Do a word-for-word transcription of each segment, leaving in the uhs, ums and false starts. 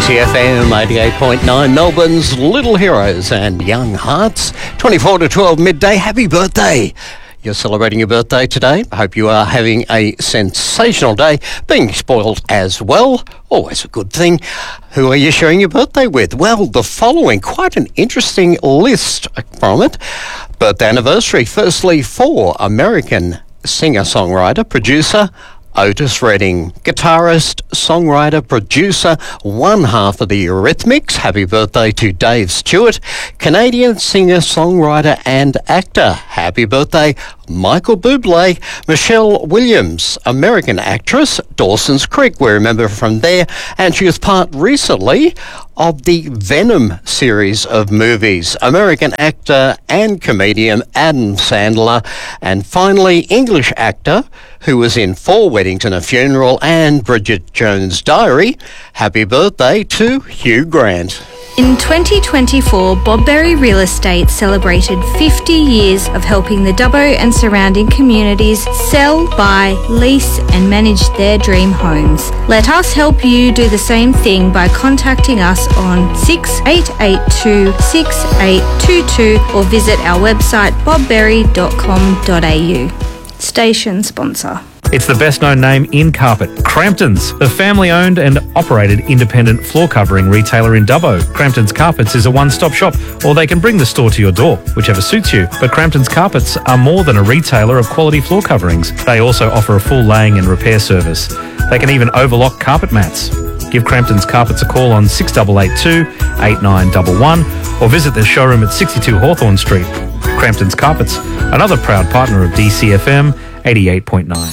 C F M eighty-eight point nine, Melbourne's Little Heroes and Young Hearts. twenty-four to twelve midday. Happy birthday. You're celebrating your birthday today. I hope you are having a sensational day, being spoiled as well. Always a good thing. Who are you sharing your birthday with? Well, the following, quite an interesting list from it. Birthday anniversary, firstly for American singer-songwriter, producer, Otis Redding, guitarist, songwriter, producer, one half of the Eurythmics. Happy birthday to Dave Stewart. Canadian singer, songwriter and actor. Happy birthday, Michael Bublé. Michelle Williams, American actress, Dawson's Creek, we remember from there, and she was part recently of the Venom series of movies. American actor and comedian Adam Sandler. And finally, English actor who was in For Weddington, A Funeral and Bridget Jones' Diary. Happy birthday to Hugh Grant. In twenty twenty-four, Bob Berry Real Estate celebrated fifty years of helping the Dubbo and surrounding communities sell, buy, lease and manage their dream homes. Let us help you do the same thing by contacting us on six eight eight two, six eight two two or visit our website bob berry dot com dot a u. Station sponsor. It's the best-known name in carpet, Crampton's, a family-owned and operated independent floor covering retailer in Dubbo. Crampton's Carpets is a one-stop shop, or they can bring the store to your door, whichever suits you. But Crampton's Carpets are more than a retailer of quality floor coverings. They also offer a full laying and repair service. They can even overlock carpet mats. Give Crampton's Carpets a call on six eight eight two, eight nine one one or visit their showroom at sixty-two Hawthorne Street. Crampton's Carpets, another proud partner of D C F M eighty-eight point nine.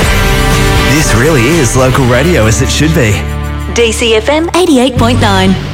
This really is local radio as it should be. D C F M eighty-eight point nine.